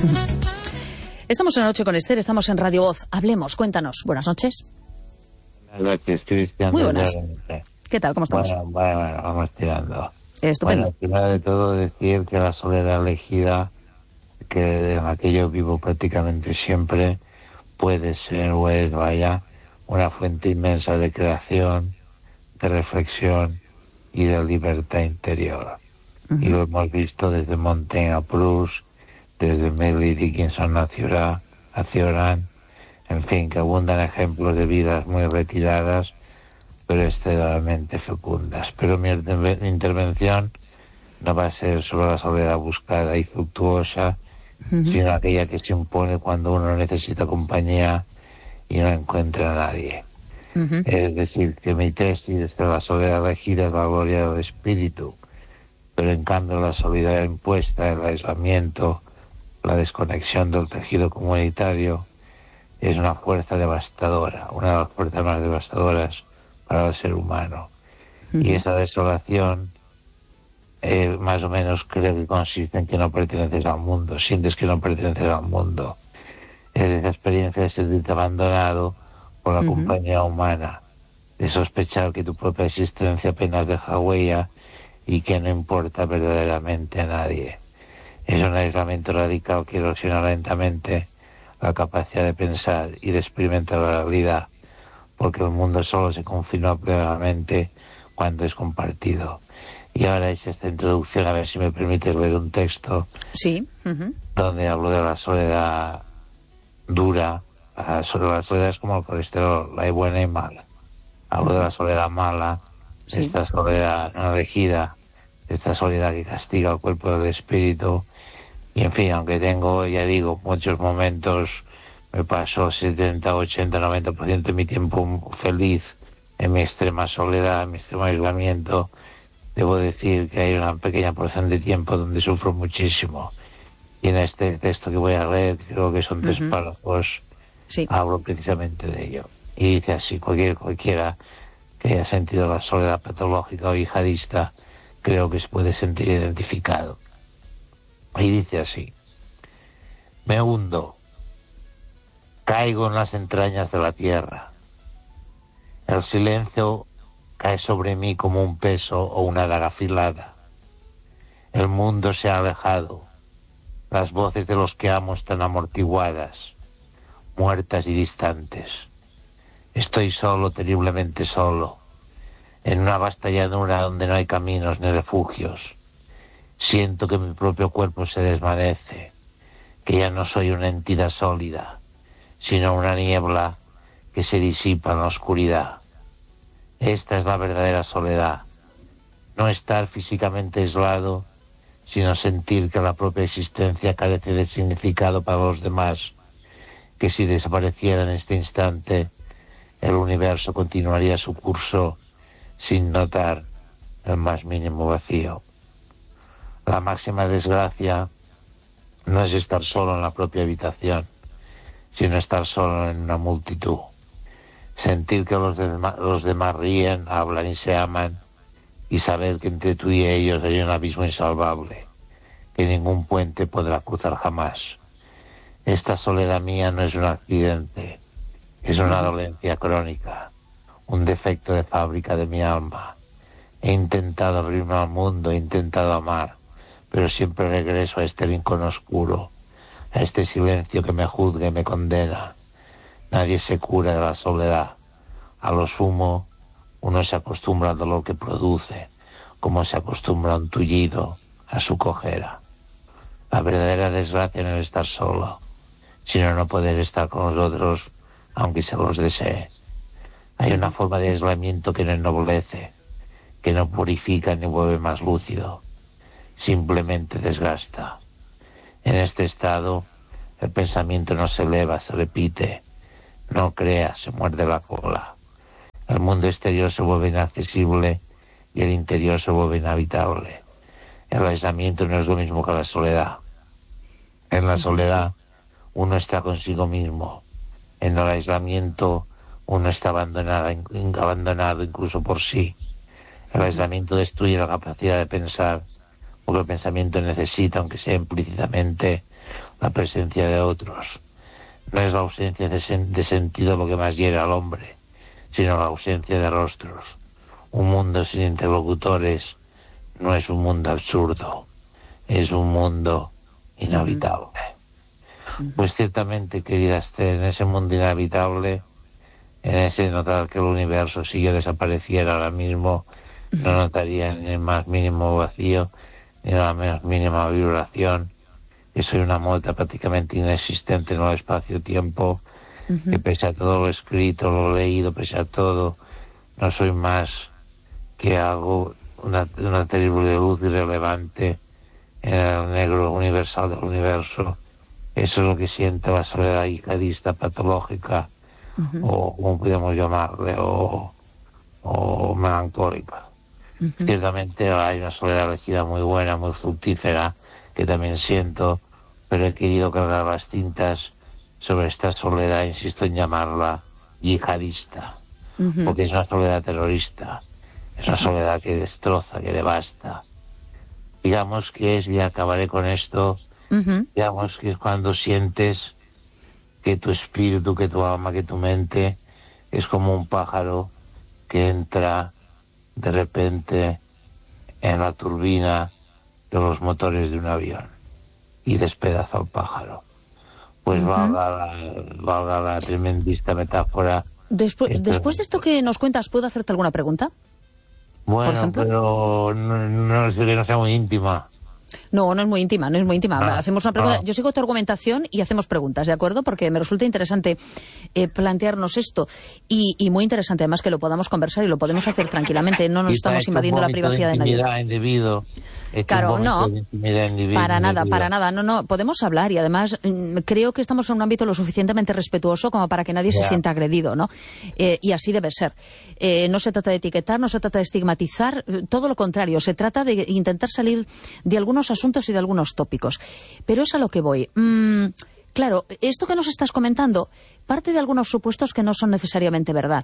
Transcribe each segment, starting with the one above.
Estamos en La Noche con Esther, estamos en Radio Voz. Hablemos, cuéntanos. Buenas noches. Buenas noches, Cristian. Muy buenas. ¿Qué tal? ¿Cómo estamos? Bueno, vamos tirando. Estupendo. Bueno, primero de todo decir que la soledad elegida, que en la que yo vivo prácticamente siempre, puede ser o es, una fuente inmensa de creación, de reflexión y de libertad interior. Y lo hemos visto desde Montaigne a Proust, desde Emily Dickinson a Cioran, en fin, que abundan ejemplos de vidas muy retiradas, pero extremadamente fecundas. Pero mi intervención no va a ser sobre la soledad buscada y fructuosa, sino aquella que se impone cuando uno necesita compañía y no encuentra a nadie. Es decir, que mi tesis de la soledad elegida es la gloria del espíritu, pero en cambio la soledad impuesta, el aislamiento, la desconexión del tejido comunitario, es una fuerza devastadora, una de las fuerzas más devastadoras para el ser humano. Y esa desolación, más o menos creo que consiste en que no perteneces al mundo, sientes que no perteneces al mundo. Es esa experiencia de sentirte abandonado por la compañía humana, de sospechar que tu propia existencia apenas deja huella y que no importa verdaderamente a nadie. Es un aislamiento radical que erosiona lentamente la capacidad de pensar y de experimentar la realidad, porque el mundo solo se confirma plenamente cuando es compartido. Y ahora hecha esta introducción, a ver si me permite leer un texto, sí, donde hablo de la soledad dura. Sobre la soledad es como el colesterol, la hay buena y mala. Hablo de la soledad mala, sí, esta soledad no elegida, esta soledad que castiga el cuerpo del espíritu. Y en fin, aunque tengo, ya digo, muchos momentos, me paso 70, 80, 90% de mi tiempo feliz en mi extrema soledad, en mi extremo aislamiento, debo decir que hay una pequeña porción de tiempo donde sufro muchísimo. Y en este texto que voy a leer, creo que son 3 párrafos, sí, hablo precisamente de ello. Y dice así: cualquiera que haya sentido la soledad patológica o yihadista, creo que se puede sentir identificado. Y dice así: me hundo, caigo en las entrañas de la tierra. El silencio cae sobre mí como un peso o una daga afilada. El mundo se ha alejado. Las voces de los que amo están amortiguadas, muertas y distantes. Estoy solo, terriblemente solo, en una vasta llanura donde no hay caminos ni refugios. Siento que mi propio cuerpo se desvanece, que ya no soy una entidad sólida, sino una niebla que se disipa en la oscuridad. Esta es la verdadera soledad. No estar físicamente aislado, sino sentir que la propia existencia carece de significado para los demás, que si desapareciera en este instante, el universo continuaría su curso sin notar el más mínimo vacío. La máxima desgracia no es estar solo en la propia habitación, sino estar solo en una multitud. Sentir que los demás ríen, hablan y se aman, y saber que entre tú y ellos hay un abismo insalvable, que ningún puente podrá cruzar jamás. Esta soledad mía no es un accidente, es una dolencia crónica, un defecto de fábrica de mi alma. He intentado abrirme al mundo, he intentado amar, pero siempre regreso a este rincón oscuro, a este silencio que me juzga y me condena. Nadie se cura de la soledad. A lo sumo, uno se acostumbra al dolor que produce, como se acostumbra a un tullido, a su cojera. La verdadera desgracia no es estar solo, sino no poder estar con los otros, aunque se los desee. Hay una forma de aislamiento que no ennoblece, que no purifica ni vuelve más lúcido, simplemente desgasta. En este estado, el pensamiento no se eleva, se repite, no crea, se muerde la cola. El mundo exterior se vuelve inaccesible y el interior se vuelve inhabitable. El aislamiento no es lo mismo que la soledad. En la soledad uno está consigo mismo. En el aislamiento uno está abandonado incluso por sí. El aislamiento destruye la capacidad de pensar, porque el pensamiento necesita, aunque sea implícitamente, la presencia de otros. No es la ausencia de sentido lo que más hiera al hombre, sino la ausencia de rostros. Un mundo sin interlocutores no es un mundo absurdo, es un mundo inhabitable. Pues ciertamente, querida Esther, en ese mundo inhabitable, en ese notar que el universo, si yo desapareciera ahora mismo, no notaría ni el más mínimo vacío, ni la menos mínima vibración, que soy una mota prácticamente inexistente en el espacio-tiempo, que pese a todo lo escrito, lo leído, pese a todo, no soy más que algo, una terrible luz irrelevante en el negro universal del universo. Eso es lo que siente la soledad jihadista patológica, o como podemos llamarle, o melancólica. Ciertamente hay una soledad elegida muy buena, muy fructífera, que también siento, pero he querido cargar las tintas sobre esta soledad, insisto en llamarla yihadista, porque es una soledad terrorista, es una soledad que destroza, que devasta. Digamos que es, y acabaré con esto, digamos que es cuando sientes que tu espíritu, que tu alma, que tu mente es como un pájaro que entra de repente en la turbina de los motores de un avión y despedaza al pájaro. Pues valga la tremendista metáfora. Después de esto que nos cuentas, ¿puedo hacerte alguna pregunta? Bueno, pero no es que no sea muy íntima. No es muy íntima, no es muy íntima. Hacemos una pregunta. Yo sigo tu argumentación y hacemos preguntas, ¿de acuerdo? Porque me resulta interesante plantearnos esto y muy interesante además que lo podamos conversar y lo podemos hacer tranquilamente. No nos estamos invadiendo la privacidad de nadie. Indebido. Claro, no, para nada, no, podemos hablar y además creo que estamos en un ámbito lo suficientemente respetuoso como para que nadie se sienta agredido, ¿no? Y así debe ser. No se trata de etiquetar, no se trata de estigmatizar, todo lo contrario, se trata de intentar salir de algunos asuntos y de algunos tópicos. Pero es a lo que voy. Claro, esto que nos estás comentando parte de algunos supuestos que no son necesariamente verdad.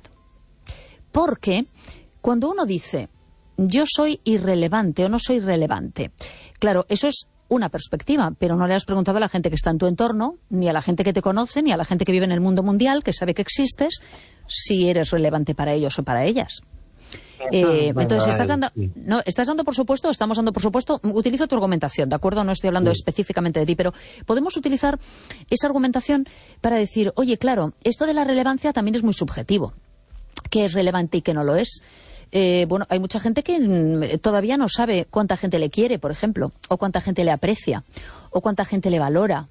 Porque cuando uno dice yo soy irrelevante o no soy relevante, claro, eso es una perspectiva, pero no le has preguntado a la gente que está en tu entorno, ni a la gente que te conoce, ni a la gente que vive en el mundo mundial, que sabe que existes, si eres relevante para ellos o para ellas. Entonces, estás dando por supuesto, estamos dando por supuesto, utilizo tu argumentación, ¿de acuerdo? No estoy hablando específicamente de ti, pero podemos utilizar esa argumentación para decir, oye, claro, esto de la relevancia también es muy subjetivo. ¿Qué es relevante y qué no lo es? Bueno, hay mucha gente que todavía no sabe cuánta gente le quiere, por ejemplo, o cuánta gente le aprecia, o cuánta gente la valora.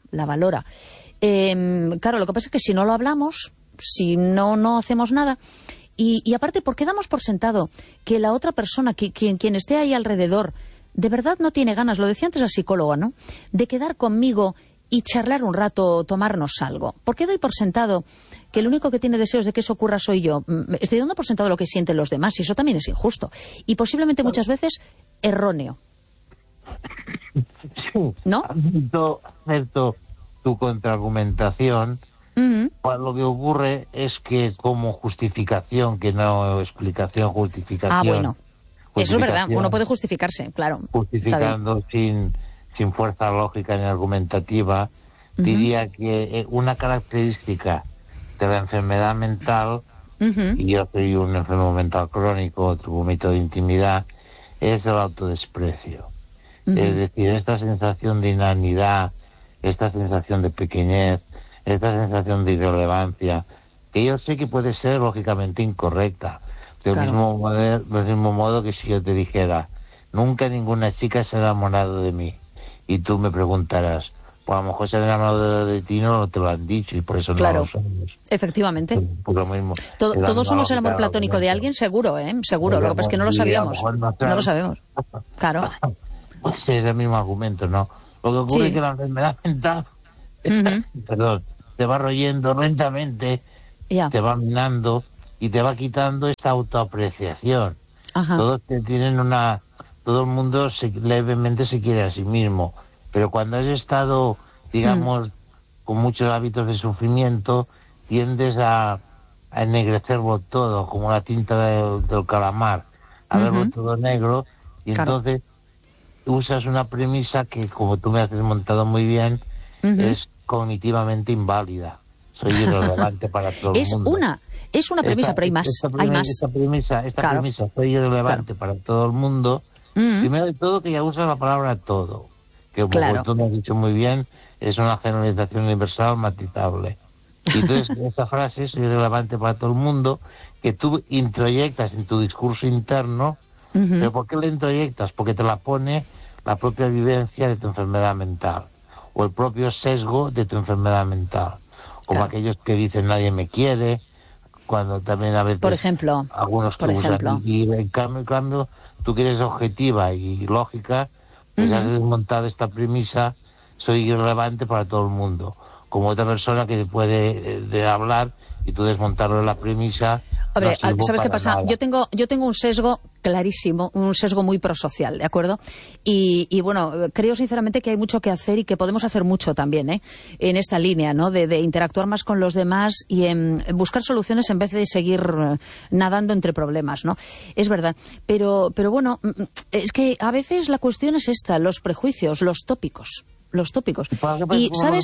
Claro, lo que pasa es que si no lo hablamos, si no hacemos nada, y aparte, ¿por qué damos por sentado que la otra persona, quien esté ahí alrededor, de verdad no tiene ganas, lo decía antes la psicóloga, ¿no?, de quedar conmigo y charlar un rato, tomarnos algo? ¿Por qué doy por sentado que el único que tiene deseos de que eso ocurra soy yo? Estoy dando por sentado lo que sienten los demás y eso también es injusto. Y posiblemente muchas veces erróneo. ¿No? Acepto tu contraargumentación. Lo que ocurre es que como justificación, que no explicación, justificación. Bueno. Eso es verdad, uno puede justificarse, claro. Justificando sin fuerza lógica ni argumentativa, diría que una característica de la enfermedad mental, y yo soy un enfermo mental crónico, otro vómito de intimidad, es el autodesprecio. Es decir, esta sensación de inanidad, esta sensación de pequeñez, esta sensación de irrelevancia, que yo sé que puede ser lógicamente incorrecta. Del mismo modo que si yo te dijera, nunca ninguna chica se ha enamorado de mí, y tú me preguntarás, pues a lo mejor se han enamorado de ti, no te lo han dicho, y por eso no lo somos. Efectivamente. Pues lo mismo. Todos somos el amor platónico de alguien, seguro, seguro. Lo que pasa es que no lo sabíamos. No lo sabemos. Claro. Pues es el mismo argumento, ¿no? Lo que ocurre es que la enfermedad mental, te va royendo lentamente, te va minando y te va quitando esta autoapreciación. Todos tienen todo el mundo levemente se quiere a sí mismo, pero cuando has estado, digamos, con muchos hábitos de sufrimiento, tiendes a ennegrecerlo todo, como la tinta del calamar, a verlo todo negro, y entonces usas una premisa que, como tú me has desmontado muy bien, es cognitivamente inválida. Soy irrelevante para todo el mundo. Es una premisa, pero hay más. Esta premisa, soy irrelevante para todo el mundo. Primero de todo, que ya usa la palabra todo, que como tú me has dicho muy bien, es una generalización universal matizable. Y entonces esa frase es irrelevante para todo el mundo, que tú introyectas en tu discurso interno. ¿Pero por qué la introyectas? Porque te la pone la propia vivencia de tu enfermedad mental, o el propio sesgo de tu enfermedad mental, como aquellos que dicen nadie me quiere, cuando también a veces por ejemplo, algunos que usan, y en cambio tú que eres objetiva y lógica, pues has desmontado esta premisa, soy irrelevante para todo el mundo, como otra persona que puede de hablar y tú desmontarlo en la premisa. Hombre, no ¿sabes qué pasa? Nada. Yo tengo un sesgo clarísimo, un sesgo muy prosocial, ¿de acuerdo? Y bueno, creo sinceramente que hay mucho que hacer y que podemos hacer mucho también, en esta línea, ¿no? De interactuar más con los demás y en buscar soluciones en vez de seguir nadando entre problemas, ¿no? Es verdad. Pero bueno, es que a veces la cuestión es esta, los prejuicios, los tópicos. Y, ¿sabes?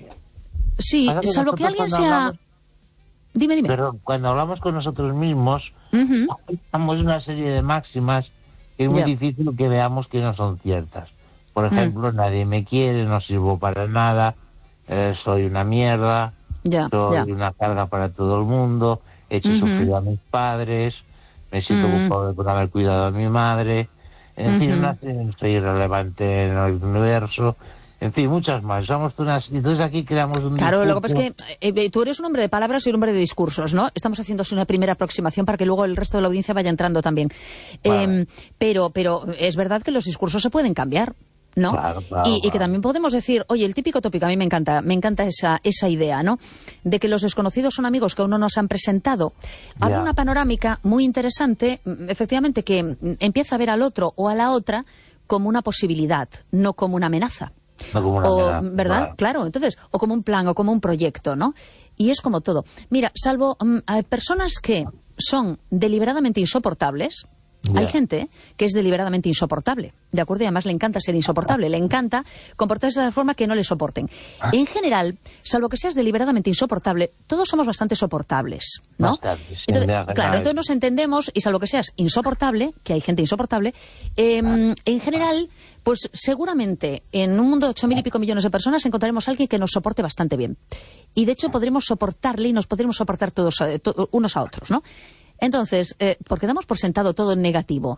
Sí, salvo que alguien sea... Dime. Pero cuando hablamos con nosotros mismos, damos una serie de máximas que es muy difícil que veamos que no son ciertas. Por ejemplo, nadie me quiere, no sirvo para nada, soy una mierda, soy una carga para todo el mundo, he hecho sufrir a mis padres, me siento culpable por haber cuidado a mi madre, en fin, soy irrelevante en el universo. En fin, muchas más. Entonces aquí creamos un Claro, discurso. lo que pasa es que tú eres un hombre de palabras y un hombre de discursos, ¿no? Estamos haciendo así una primera aproximación para que luego el resto de la audiencia vaya entrando también. Vale. Pero es verdad que los discursos se pueden cambiar, ¿no? Claro, y que también podemos decir, oye, el típico tópico, a mí me encanta esa idea, ¿no? De que los desconocidos son amigos que aún no nos han presentado. Abre una panorámica muy interesante, efectivamente, que empieza a ver al otro o a la otra como una posibilidad, no como una amenaza. ¿Verdad? Claro, entonces, o como un plan o como un proyecto, ¿no? Y es como todo. Mira, salvo hay personas que son deliberadamente insoportables. Hay gente que es deliberadamente insoportable, ¿de acuerdo? Y además le encanta ser insoportable, le encanta comportarse de la forma que no le soporten. En general, salvo que seas deliberadamente insoportable, todos somos bastante soportables, ¿no? Entonces, claro, entonces nos entendemos, y salvo que seas insoportable, que hay gente insoportable, en general, pues seguramente en un mundo de 8.000 y pico millones de personas encontraremos a alguien que nos soporte bastante bien. Y de hecho podremos soportarle y nos podremos soportar todos unos a otros, ¿no? Entonces, porque damos por sentado todo en negativo.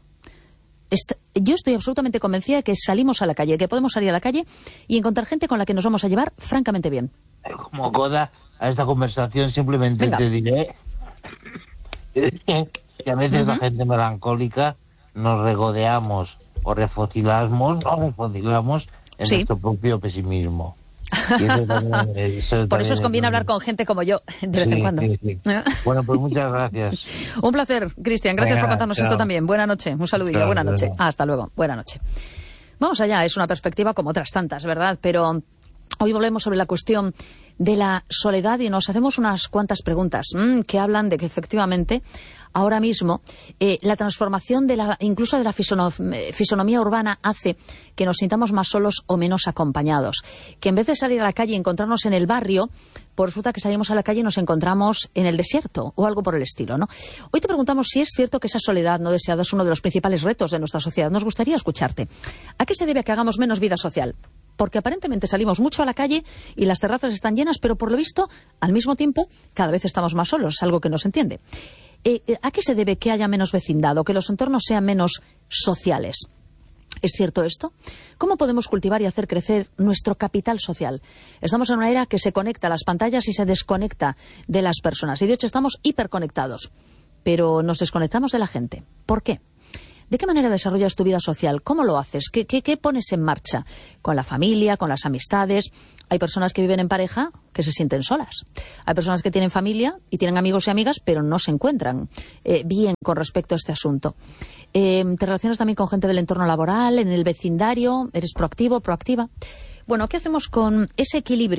Yo estoy absolutamente convencida de que salimos a la calle, que podemos salir a la calle y encontrar gente con la que nos vamos a llevar francamente bien. Como coda a esta conversación, simplemente te diré que a veces la gente melancólica nos regodeamos o refocilamos en nuestro propio pesimismo. Por eso os conviene hablar con gente como yo, de vez en cuando. Sí. Bueno, pues muchas gracias. Un placer, Cristian. Gracias por contarnos esto también. Buena noche. Un saludillo. Buena noche. Hasta luego. Buena noche. Vamos allá. Es una perspectiva como otras tantas, ¿verdad? Pero hoy volvemos sobre la cuestión de la soledad y nos hacemos unas cuantas preguntas que hablan de que efectivamente ahora mismo la transformación incluso de la fisonomía urbana hace que nos sintamos más solos o menos acompañados. Que en vez de salir a la calle y encontrarnos en el barrio, pues resulta que salimos a la calle y nos encontramos en el desierto o algo por el estilo, ¿no? Hoy te preguntamos si es cierto que esa soledad no deseada es uno de los principales retos de nuestra sociedad. Nos gustaría escucharte. ¿A qué se debe que hagamos menos vida social? Porque aparentemente salimos mucho a la calle y las terrazas están llenas, pero por lo visto, al mismo tiempo, cada vez estamos más solos, es algo que no se entiende. ¿A qué se debe que haya menos vecindad o que los entornos sean menos sociales? ¿Es cierto esto? ¿Cómo podemos cultivar y hacer crecer nuestro capital social? Estamos en una era que se conecta a las pantallas y se desconecta de las personas. Y de hecho estamos hiperconectados, pero nos desconectamos de la gente. ¿Por qué? ¿De qué manera desarrollas tu vida social? ¿Cómo lo haces? ¿Qué pones en marcha? ¿Con la familia? ¿Con las amistades? Hay personas que viven en pareja que se sienten solas. Hay personas que tienen familia y tienen amigos y amigas, pero no se encuentran bien con respecto a este asunto. ¿Te relacionas también con gente del entorno laboral, en el vecindario? ¿Eres proactivo, proactiva? Bueno, ¿qué hacemos con ese equilibrio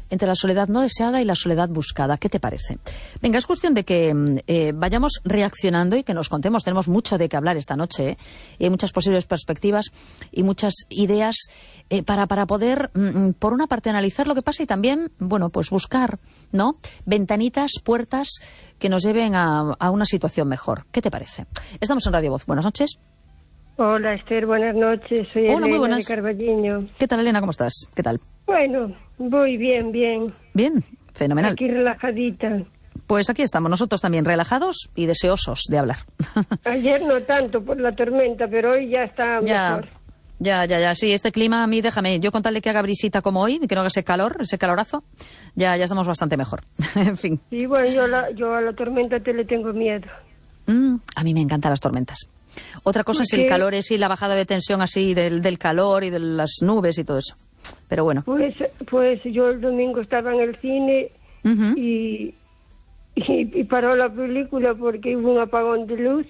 entre la soledad no deseada y la soledad buscada. ¿Qué te parece? Venga, es cuestión de que vayamos reaccionando y que nos contemos. Tenemos mucho de qué hablar esta noche, ¿eh? Y hay muchas posibles perspectivas y muchas ideas para poder, por una parte, analizar lo que pasa y también, bueno, pues buscar, ¿no?, ventanitas, puertas que nos lleven a una situación mejor. ¿Qué te parece? Estamos en Radio Voz. Buenas noches. Hola, Esther, buenas noches. Soy Hola, Elena muy buenas. de Carballiño. ¿Qué tal, Elena? ¿Cómo estás? ¿Qué tal? Bueno, voy bien. Bien, fenomenal. Aquí relajadita. Pues aquí estamos, nosotros también relajados y deseosos de hablar. Ayer no tanto por la tormenta, pero hoy ya está mejor. Ya, sí, este clima a mí, déjame, yo con tal de que haga brisita como hoy, que no haga ese calor, ese calorazo, ya estamos bastante mejor. En fin. Sí, bueno, yo a la tormenta le tengo miedo. A mí me encantan las tormentas. Otra cosa es el calor, y la bajada de tensión así del calor y de las nubes y todo eso. Pero bueno. Pues yo el domingo estaba en el cine y paró la película porque hubo un apagón de luz.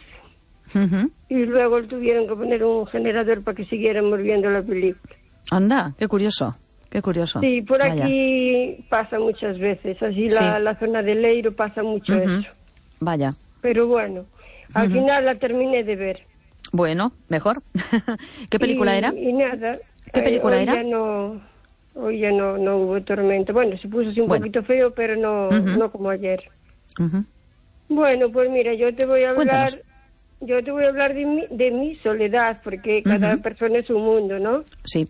Y luego tuvieron que poner un generador para que siguiéramos viendo la película. Anda, qué curioso. Sí, por aquí pasa muchas veces. Así la zona de Leiro pasa mucho eso. Vaya. Pero bueno, al final la terminé de ver. Bueno, mejor. ¿Qué película era? Y nada. ¿Qué película era? Hoy ya no hubo tormenta. Bueno, se puso así un poquito feo, pero no como ayer. Bueno, pues mira, yo te voy a hablar... Cuéntanos. Yo te voy a hablar de mi soledad, porque cada persona es un mundo, ¿no? Sí.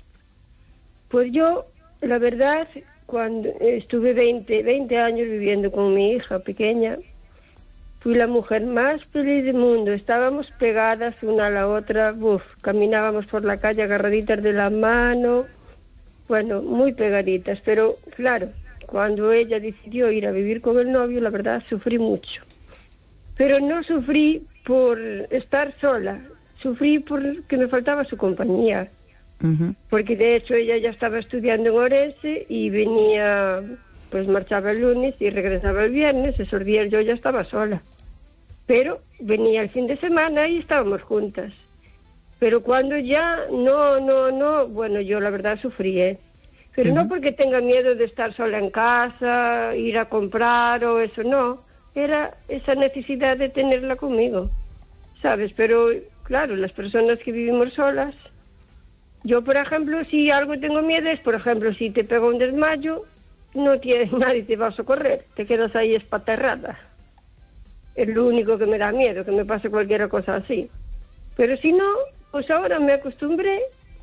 Pues yo, la verdad, cuando estuve 20 años viviendo con mi hija pequeña, fui la mujer más feliz del mundo. Estábamos pegadas una a la otra, caminábamos por la calle agarraditas de la mano, bueno, muy pegaditas. Pero claro, cuando ella decidió ir a vivir con el novio, la verdad, sufrí mucho. Pero no sufrí por estar sola, sufrí porque me faltaba su compañía. Porque de hecho ella ya estaba estudiando en Orense y venía, pues marchaba el lunes y regresaba el viernes. Esos días yo ya estaba sola, pero venía el fin de semana y estábamos juntas. Pero cuando ya no, bueno, yo la verdad sufrí, pero no porque tenga miedo de estar sola en casa, ir a comprar o eso, no. Era esa necesidad de tenerla conmigo, ¿sabes? Pero, claro, las personas que vivimos solas... Yo, por ejemplo, si algo tengo miedo es, por ejemplo, si te pega un desmayo, nadie te va a socorrer, te quedas ahí espatarrada. Es lo único que me da miedo, que me pase cualquier cosa así. Pero si no, pues ahora me acostumbré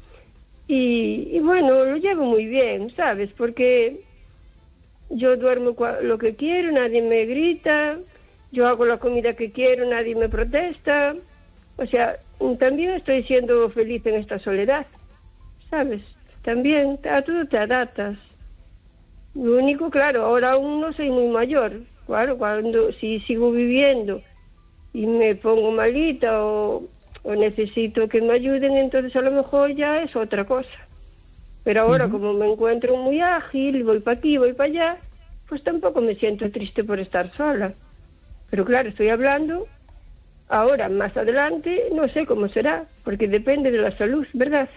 y bueno, lo llevo muy bien, ¿sabes? Porque... yo duermo lo que quiero, nadie me grita, yo hago la comida que quiero, nadie me protesta. O sea, también estoy siendo feliz en esta soledad, ¿sabes? También a todo te adaptas. Lo único, claro, ahora aún no soy muy mayor. Claro, si sigo viviendo y me pongo malita o necesito que me ayuden, entonces a lo mejor ya es otra cosa. Pero ahora, como me encuentro muy ágil, voy para aquí, voy para allá, pues tampoco me siento triste por estar sola. Pero claro, estoy hablando, ahora, más adelante, no sé cómo será, porque depende de la salud, ¿verdad?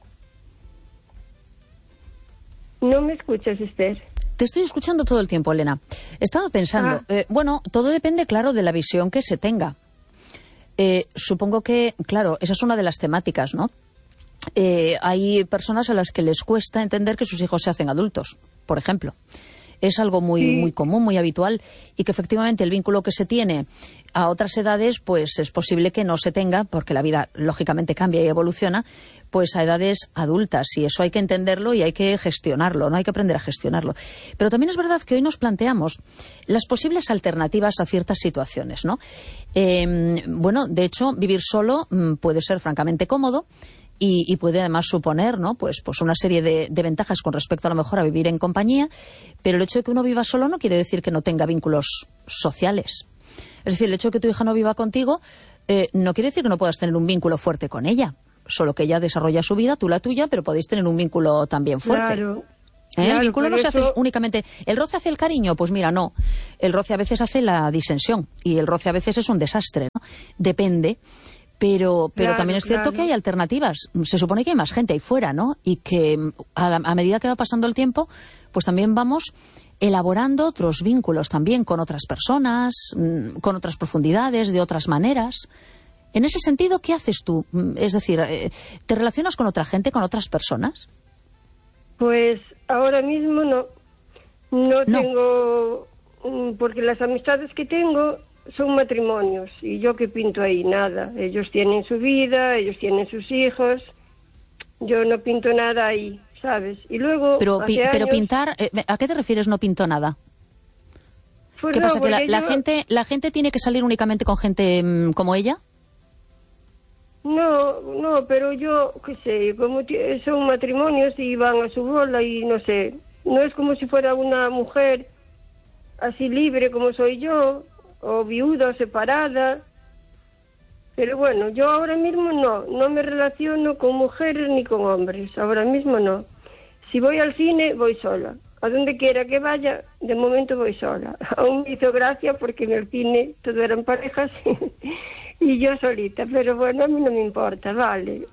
¿No me escuchas, Esther? Te estoy escuchando todo el tiempo, Elena. Estaba pensando, bueno, todo depende, claro, de la visión que se tenga. Supongo que, claro, esa es una de las temáticas, ¿no? Hay personas a las que les cuesta entender que sus hijos se hacen adultos, por ejemplo. Es algo muy común, muy habitual, y que efectivamente el vínculo que se tiene a otras edades, pues es posible que no se tenga, porque la vida lógicamente cambia y evoluciona, pues a edades adultas, y eso hay que entenderlo y hay que gestionarlo, no hay que aprender a gestionarlo. Pero también es verdad que hoy nos planteamos las posibles alternativas a ciertas situaciones, ¿no? Bueno, de hecho, vivir solo puede ser francamente cómodo, y puede además suponer, ¿no?, pues una serie de ventajas con respecto a lo mejor a vivir en compañía, pero el hecho de que uno viva solo no quiere decir que no tenga vínculos sociales. Es decir, el hecho de que tu hija no viva contigo no quiere decir que no puedas tener un vínculo fuerte con ella, solo que ella desarrolla su vida, tú la tuya, pero podéis tener un vínculo también fuerte. Claro. El vínculo no se hace únicamente... ¿El roce hace el cariño? Pues mira, no. El roce a veces hace la disensión y el roce a veces es un desastre, ¿no? Depende. Pero también es cierto que hay alternativas. Se supone que hay más gente ahí fuera, ¿no? Y que a medida que va pasando el tiempo, pues también vamos elaborando otros vínculos también con otras personas, con otras profundidades, de otras maneras. En ese sentido, ¿qué haces tú? Es decir, ¿te relacionas con otra gente, con otras personas? Pues ahora mismo no. No tengo, porque las amistades que tengo son matrimonios, y yo que pinto ahí, nada. Ellos tienen su vida, ellos tienen sus hijos, yo no pinto nada ahí, ¿sabes? Y luego, pero pintar, ¿a qué te refieres no pinto nada? Pues ¿Qué pasa, que la gente tiene que salir únicamente con gente como ella? No, pero yo, qué sé, como son matrimonios y van a su bola y no sé, no es como si fuera una mujer así libre como soy yo, o viuda o separada. Pero bueno, yo ahora mismo no me relaciono con mujeres ni con hombres, ahora mismo no. Si voy al cine, voy sola. A donde quiera que vaya, de momento voy sola. Aún me hizo gracia porque en el cine todo eran parejas y yo solita, pero bueno, a mí no me importa, vale.